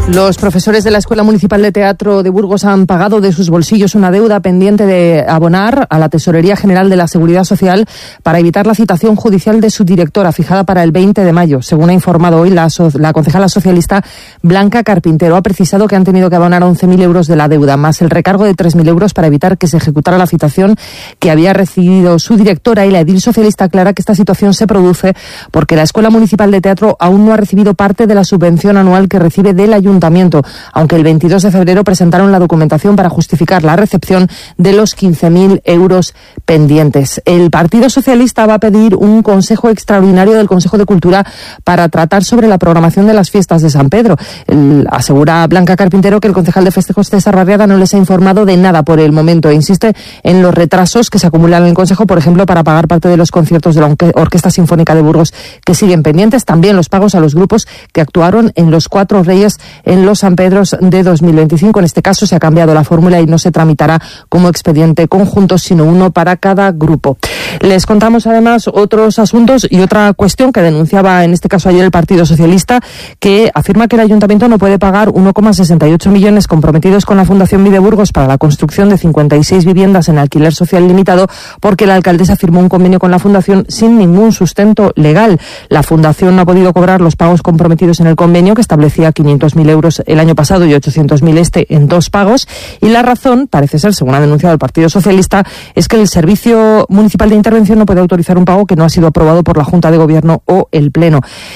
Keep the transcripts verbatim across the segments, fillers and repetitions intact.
Los profesores de la Escuela Municipal de Teatro de Burgos han pagado de sus bolsillos una deuda pendiente de abonar a la Tesorería General de la Seguridad Social para evitar la citación judicial de su directora, fijada para el veinte de mayo. Según ha informado hoy la, so la concejala socialista Blanca Carpintero, ha precisado que han tenido que abonar once mil euros de la deuda, más el recargo de tres mil euros para evitar que se ejecutara la citación que había recibido su directora. Y la edil socialista aclara que esta situación se produce porque la Escuela Municipal de Teatro aún no ha recibido parte de la subvención anual que recibe del Ayuntamiento, aunque el veintidós de febrero presentaron la documentación para justificar la recepción de los quince mil euros pendientes. El Partido Socialista va a pedir un consejo extraordinario del Consejo de Cultura para tratar sobre la programación de las fiestas de San Pedro. El, asegura Blanca Carpintero que el concejal de festejos César Barriada no les ha informado de nada por el momento e insiste en los retrasos que se acumulan en el Consejo, por ejemplo, para pagar parte de los conciertos de la Orquesta Sinfónica de Burgos que siguen pendientes, también los pagos a los grupos que actuaron en los Cuatro Reyes en los San Pedros de dos mil veinticinco. En este caso se ha cambiado la fórmula y no se tramitará como expediente conjunto, sino uno para cada grupo. Les contamos además otros asuntos y otra cuestión que denunciaba en este caso ayer el Partido Socialista, que afirma que el Ayuntamiento no puede pagar uno coma sesenta y ocho millones comprometidos con la Fundación Vide Burgos para la construcción de cincuenta y seis viviendas en alquiler social limitado, porque la alcaldesa firmó un convenio con la Fundación sin ningún sustento legal. La Fundación no ha podido cobrar los pagos comprometidos en el convenio, que establecía quinientos mil euros el año pasado y ochocientos mil este en dos pagos, y la razón, parece ser, según ha denunciado el Partido Socialista, es que el Servicio Municipal de Intervención no puede autorizar un pago que no ha sido aprobado por la Junta de Gobierno o el Pleno.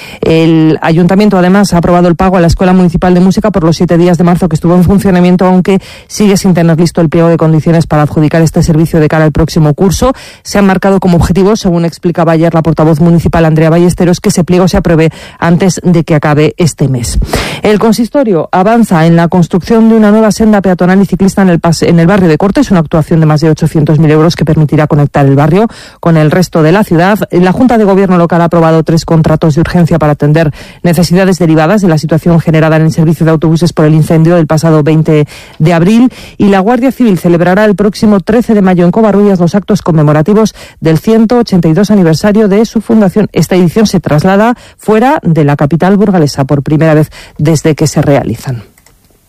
El Ayuntamiento además ha aprobado el pago a la Escuela Municipal de Música por los siete días de marzo que estuvo en funcionamiento, aunque sigue sin tener listo el pliego de condiciones para adjudicar este servicio de cara al próximo curso. Se han marcado como objetivo, según explicaba ayer la portavoz municipal Andrea Ballesteros, que ese pliego se apruebe antes de que acabe este mes. El consistorio avanza en la construcción de una nueva senda peatonal y ciclista en el, pase, en el barrio de Cortes, una actuación de más de ochocientos mil euros que permitirá conectar el barrio con el resto de la ciudad. La Junta de Gobierno local ha aprobado tres contratos de urgencia para atender necesidades derivadas de la situación generada en el servicio de autobuses por el incendio del pasado veinte de abril, y la Guardia Civil celebrará el próximo trece de mayo en Covarrubias los actos conmemorativos del ciento ochenta y dos aniversario de su fundación. Esta edición se traslada fuera de la capital burgalesa por primera vez desde que se realizan.